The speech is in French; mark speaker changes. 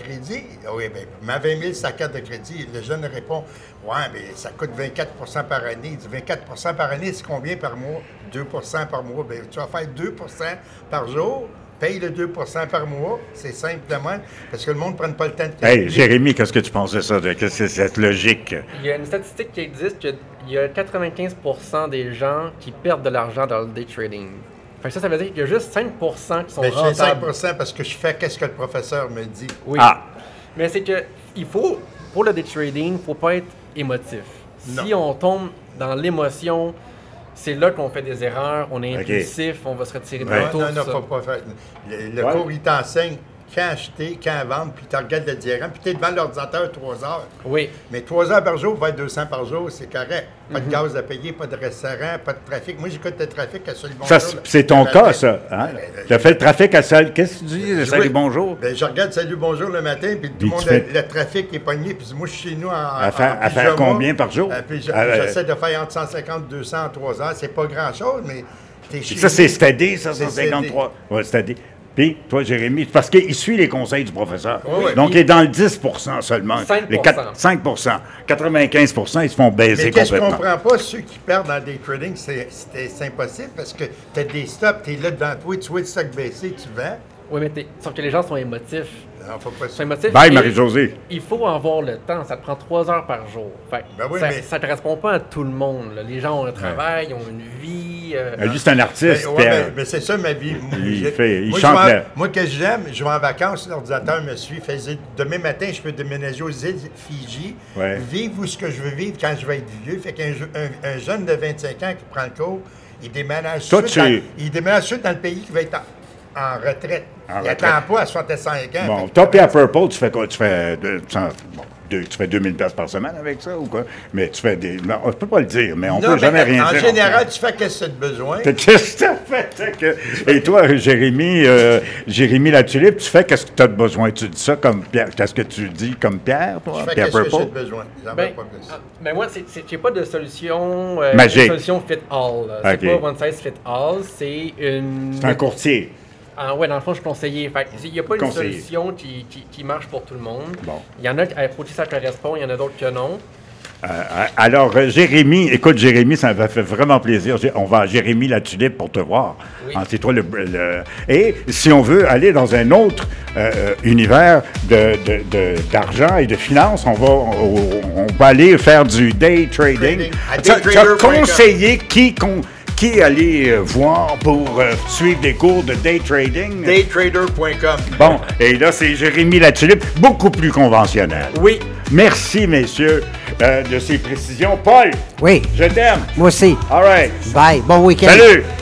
Speaker 1: crédit? Oui, bien, mets 20 000 sa carte de crédit. Le jeune répond, ouais, bien, ça coûte 24 par année. Il dit, 24 par année, c'est combien par mois? 2 par mois. Bien, tu vas faire 2 par jour. Paye le 2 par mois, c'est simplement parce que le monde ne prend pas le temps de calculer.
Speaker 2: Hey, Jérémy, qu'est-ce que tu penses de ça, de cette logique?
Speaker 3: Il y a une statistique qui existe qu'il y a 95% des gens qui perdent de l'argent dans le day trading. Fait que ça veut dire qu'il y a juste 5% qui sont rentables.
Speaker 1: Je fais 5% parce que je fais qu'est-ce que le professeur me dit.
Speaker 3: Oui. Mais c'est que il faut, pour le day trading, il ne faut pas être émotif.
Speaker 1: Non.
Speaker 3: Si on tombe dans l'émotion, c'est là qu'on fait des erreurs, on est impulsif, on va se retirer de l'auto.
Speaker 1: Non, il ne faut pas faire. Le cours, il t'enseigne quand acheter, quand vendre, puis tu regardes le diagramme, puis tu es devant l'ordinateur 3 heures.
Speaker 3: Oui.
Speaker 1: Mais 3 heures par jour, va être 200 par jour, c'est correct. Pas de gaz à payer, pas de restaurant, pas de trafic. Moi, j'écoute le trafic à Salut Bonjour.
Speaker 2: Ça, c'est ton cas, ça. Hein? Tu as fait le trafic à Salut. Qu'est-ce que tu dis, Salut Bonjour?
Speaker 1: Ben, je regarde Salut Bonjour le matin, puis tout le monde, le trafic est pogné. Puis moi, je suis chez nous
Speaker 2: à faire combien par jour?
Speaker 1: Puis j'essaie de faire entre 150 et 200 en 3 heures. C'est pas grand-chose, mais t'es chez nous.
Speaker 2: Ça, c'est steady, ça, 153. Oui, steady. Puis, toi, Jérémy, parce qu'il suit les conseils du professeur.
Speaker 1: Oui.
Speaker 2: Donc, il est dans le 10 seulement.
Speaker 3: 5%.
Speaker 2: Les 5 95 ils se font baiser
Speaker 1: mais
Speaker 2: complètement. Mais
Speaker 1: je comprends pas, ceux qui perdent dans le day trading, c'est impossible parce que tu as des stops, tu es là devant toi, tu vois le stock baisser, tu vends.
Speaker 3: Oui, mais sauf que les gens sont émotifs.
Speaker 1: Non, faut pas...
Speaker 3: Ils sont émotifs.
Speaker 2: Bye, Marie-Josée.
Speaker 3: Il faut avoir le temps. Ça te prend 3 heures par jour. Fait, ça ne correspond pas à tout le monde. Là. Les gens ont un travail, ils ont une vie.
Speaker 2: Lui, c'est un artiste.
Speaker 1: Mais c'est ça ma vie.
Speaker 2: Il chante.
Speaker 1: Moi, que j'aime, je vais en vacances, l'ordinateur me suit. Demain matin, je peux déménager aux îles Fidji, vivre où ce que je veux vivre quand je vais être vieux. Fait qu'un jeune de 25 ans qui prend le cours, il déménage tout dans le pays qui va être en retraite. Il n'attend pas à 65 ans.
Speaker 2: Bon, toi, puis à Purple, tu fais quoi? Tu fais 2000 $ par semaine avec ça ou quoi? Mais tu fais des... On ne peut pas le dire, mais on ne peut jamais rien dire.
Speaker 1: En général, tu fais qu'est-ce que tu as besoin.
Speaker 2: Qu'est-ce que tu as fait? Et toi, Jérémy La Tulipe, tu fais qu'est-ce que tu as besoin? Tu dis ça comme Pierre. Qu'est-ce que tu dis comme Pierre?
Speaker 1: Je fais qu'est-ce que j'ai besoin. J'en veux pas plus.
Speaker 3: Mais moi, j'ai pas de solution...
Speaker 2: magique.
Speaker 3: De solution fit-all. C'est pas one size fit-all. C'est
Speaker 2: un courtier.
Speaker 3: Oui, dans le fond, je suis conseiller. Il n'y a pas une solution qui marche pour tout le monde.
Speaker 2: Bon.
Speaker 3: Il y en a pour qui ça correspond, il y en a d'autres que non.
Speaker 2: Alors, Jérémy, écoute, Jérémy, ça m'a fait vraiment plaisir. On va à Jérémy La Tulipe pour te voir.
Speaker 3: Oui.
Speaker 2: C'est toi Et si on veut aller dans un autre univers d'argent et de finances, on va aller faire du day trading. Tu as conseillé qui aller voir pour suivre des cours de day trading?
Speaker 1: Daytrader.com.
Speaker 2: Bon, et là, c'est Jérémy La Tulipe, beaucoup plus conventionnel.
Speaker 3: Oui.
Speaker 2: Merci, messieurs, de ces précisions. Paul!
Speaker 4: Oui.
Speaker 2: Je t'aime.
Speaker 4: Moi aussi.
Speaker 2: All right.
Speaker 4: Bye. Bon week-end.
Speaker 2: Salut!